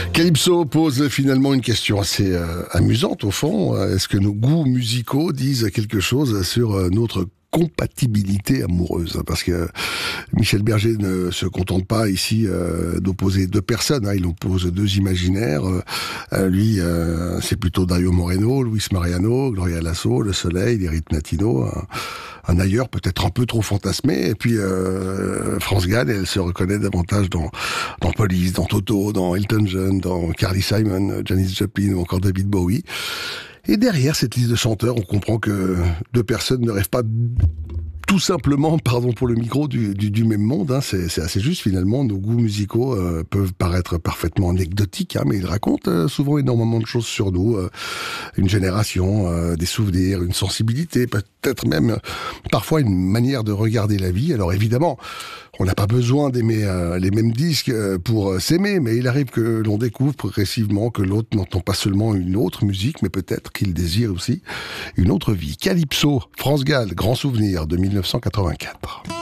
Calypso pose finalement une question assez amusante au fond. Est-ce que nos goûts musicaux disent quelque chose sur notre compatibilité amoureuse? Parce que Michel Berger ne se contente pas ici d'opposer deux personnes, il oppose deux imaginaires. Lui, c'est plutôt Dario Moreno, Luis Mariano, Gloria Lasso, Le Soleil, les rythmes latinos, un ailleurs peut-être un peu trop fantasmé. Et puis France Gall, elle se reconnaît davantage dans Police, dans Toto, dans Elton John, dans Carly Simon, Janis Joplin ou encore David Bowie. Et derrière cette liste de chanteurs, on comprend que deux personnes ne rêvent pas tout simplement, pardon pour le micro, du même monde. C'est assez juste finalement. Nos goûts musicaux peuvent paraître parfaitement anecdotiques, mais ils racontent souvent énormément de choses sur nous. Une génération, des souvenirs, une sensibilité, peut-être même parfois une manière de regarder la vie. Alors évidemment, on n'a pas besoin d'aimer les mêmes disques pour s'aimer, mais il arrive que l'on découvre progressivement que l'autre n'entend pas seulement une autre musique, mais peut-être qu'il désire aussi une autre vie. Calypso, France Gall, grand souvenir de 1984.